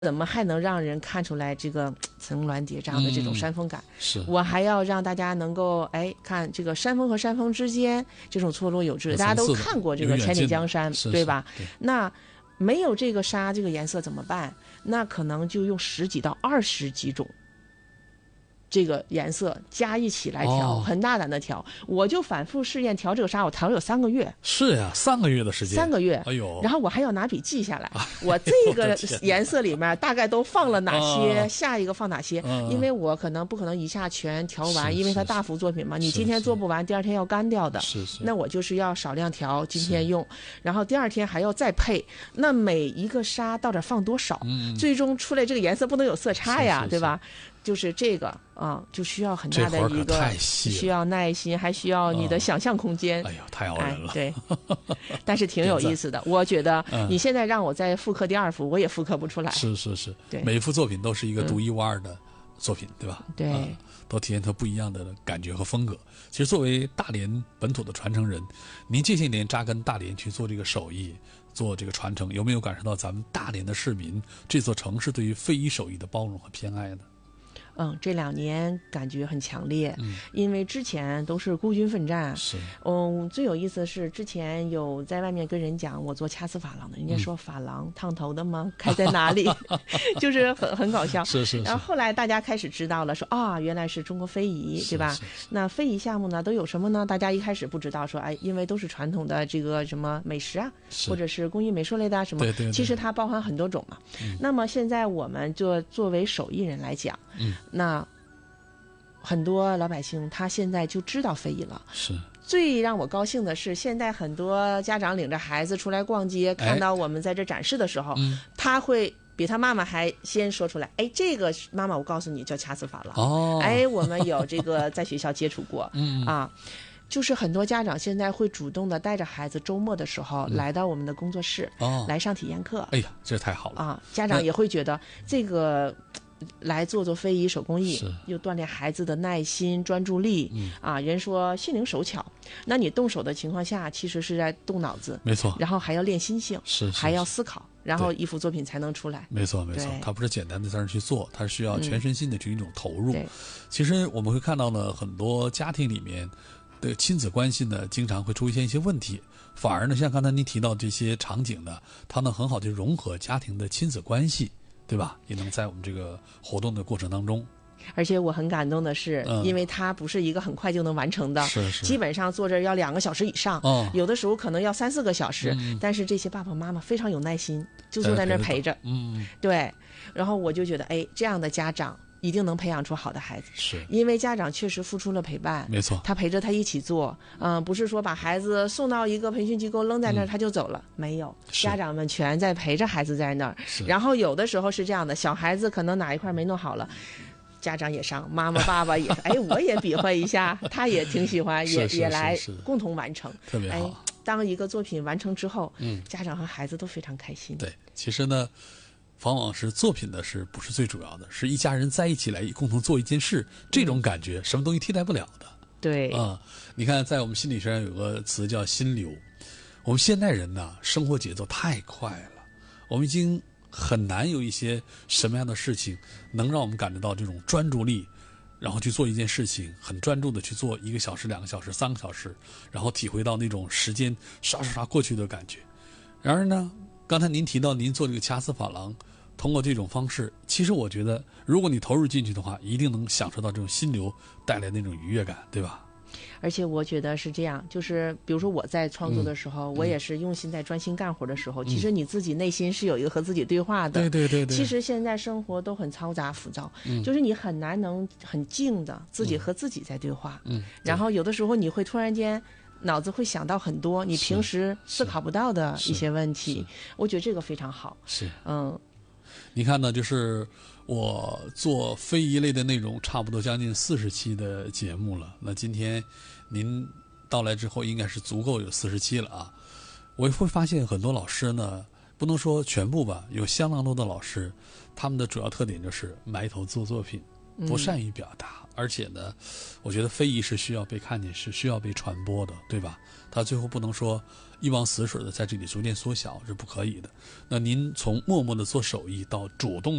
怎么还能让人看出来这个层峦叠嶂的这种山峰感？ 是我还要让大家能够看这个山峰和山峰之间这种错落有致，大家都看过这个千里江山，对吧？ 对， 那没有这个沙这个颜色怎么办？那可能就用10几到20几种这个颜色加一起来调，很大胆的调。我就反复试验调这个沙，我调了有3个月。 是呀，3个月的时间。 3个月， 哎呦！ 然后我还要拿笔记下来，我这个颜色里面大概都放了哪些，下一个放哪些，因为我不可能一下全调完，因为它大幅作品嘛，你今天做不完，第二天要干掉的。那我就是要少量调，今天用，然后第二天还要再配。那每一个沙到底放多少，最终出来这个颜色不能有色差呀，对吧？就是这个就需要很大的一个，需要耐心，还需要你的想象空间。 哎呦，太熬人了。 对，但是挺有意思的。我觉得你现在让我再复刻第2幅，我也复刻不出来。 是，对，每一幅作品都是一个独一无二的作品，对吧？ 对， 都体现它不一样的感觉和风格。其实作为大连本土的传承人，您这些年扎根大连去做这个手艺，做这个传承，有没有感受到咱们大连的市民这座城市对于非遗手艺的包容和偏爱呢？ 这2年感觉很强烈，因为之前都是孤军奋战。 是， 最有意思的是之前有在外面跟人讲我做掐丝珐琅的，人家说珐琅烫头的吗？开在哪里？就是很搞笑。 是。 然后后来大家开始知道了，说原来是中国非遗，对吧？那非遗项目呢都有什么呢？大家一开始不知道，说因为都是传统的这个什么美食啊，或者是工艺美术类的什么， 对， 其实它包含很多种嘛。那么现在我们就作为手艺人来讲，那很多老百姓他现在就知道非遗了。 是， 最让我高兴的是，现在很多家长领着孩子出来逛街，看到我们在这展示的时候，他会比他妈妈还先说出来，这个妈妈我告诉你叫掐丝珐琅，我们有这个在学校接触过，就是很多家长现在会主动的带着孩子周末的时候来到我们的工作室，来上体验课。 哎呀，这太好了家长也会觉得这个来做非遗手工艺，又锻炼孩子的耐心专注力，人说心灵手巧，那你动手的情况下其实是在动脑子， 没错， 然后还要练心性，还要思考，然后一幅作品才能出来。 没错，它不是简单的在那去做，它需要全身心的去一种投入。其实我们会看到呢，很多家庭里面的亲子关系呢经常会出现一些问题，反而呢像刚才您提到这些场景呢，它能很好的融合家庭的亲子关系，对吧？也能在我们这个活动的过程当中。 而且我很感动的是，因为它不是一个很快就能完成的，基本上坐这儿要2个小时以上，有的时候可能要3、4个小时，但是这些爸爸妈妈非常有耐心，就坐在那儿陪着，对，然后我就觉得这样的家长一定能培养出好的孩子，因为家长确实付出了陪伴， 没错， 他陪着他一起做，不是说把孩子送到一个培训机构扔在那儿他就走了，没有，家长们全在陪着孩子在那儿，然后有的时候是这样的，小孩子可能哪一块没弄好了，家长也上，妈妈爸爸也我也比划一下，他也挺喜欢，也来共同完成， 特别好。 当一个作品完成之后，家长和孩子都非常开心。 对，其实呢往往是作品的不是最主要的，是一家人在一起来共同做一件事，这种感觉什么东西替代不了的。 对你看在我们心理学上有个词叫心流，我们现代人呢生活节奏太快了，我们已经很难有一些什么样的事情能让我们感觉到这种专注力，然后去做一件事情，很专注的去做1个小时、2个小时、3个小时，然后体会到那种时间刷刷刷过去的感觉。然而呢，刚才您提到您做这个掐丝珐琅，通过这种方式，其实我觉得如果你投入进去的话，一定能享受到这种心流带来那种愉悦感，对吧？ 而且我觉得是这样，就是比如说我在创作的时候，我也是用心在专心干活的时候，其实你自己内心是有一个和自己对话的。 对。 其实现在生活都很嘈杂浮躁，就是你很难能很静的自己和自己在对话。然后有的时候你会突然间脑子会想到很多你平时思考不到的一些问题，我觉得这个非常好。 你看呢，就是我做非遗类的内容差不多将近40期的节目了，那今天您到来之后应该是足够有40期了啊。我会发现很多老师呢，不能说全部吧，有相当多的老师他们的主要特点就是埋头做作品， 不善于表达，而且呢，我觉得非遗是需要被看见，是需要被传播的，对吧？他最后不能说一汪死水的在这里逐渐缩小，是不可以的。那您从默默的做手艺到主动